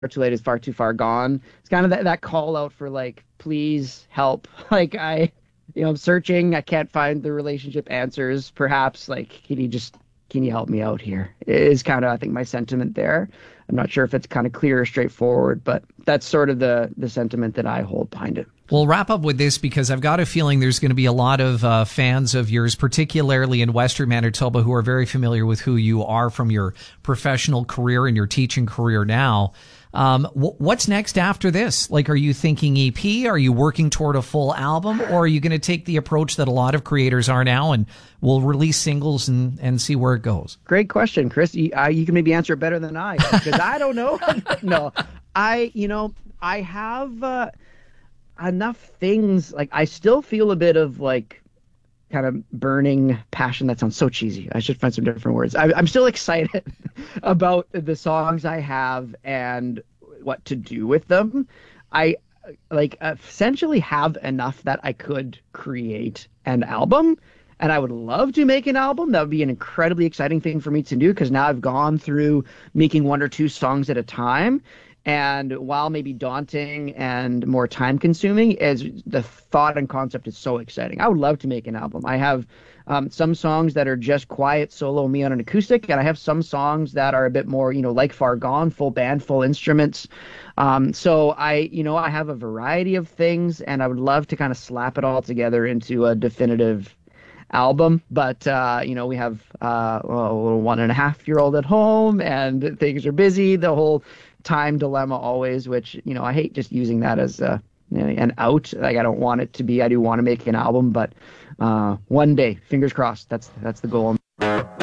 Too late is far too far gone. It's kind of that call out for like, please help. Like I'm searching. I can't find the relationship answers. Perhaps like, can you help me out here? Is kind of, I think, my sentiment there. I'm not sure if it's kind of clear or straightforward, but that's sort of the sentiment that I hold behind it. We'll wrap up with this because I've got a feeling there's going to be a lot of fans of yours, particularly in Western Manitoba, who are very familiar with who you are from your professional career and your teaching career now. What's next after this? Like, are you thinking EP? Are you working toward a full album? Or are you going to take the approach that a lot of creators are now and we'll release singles and see where it goes? Great question, Chris. You can maybe answer it better than I, because I don't know. No, I have enough things. Like, I still feel a bit of like kind of burning passion. That sounds so cheesy. I should find some different words. I'm still excited about the songs I have and what to do with them. I like essentially have enough that I could create an album, and I would love to make an album. That would be an incredibly exciting thing for me to do, because now I've gone through making one or two songs at a time. And while maybe daunting and more time consuming, as the thought and concept is so exciting. I would love to make an album. I have some songs that are just quiet solo, me on an acoustic, and I have some songs that are a bit more, like Far Gone, full band, full instruments. So I have a variety of things, and I would love to kind of slap it all together into a definitive album. But we have a little 1.5-year-old at home, and things are busy. The whole time dilemma always, which I hate just using that as an out. Like, I don't want it to be. I do want to make an album, but one day, fingers crossed. That's the goal.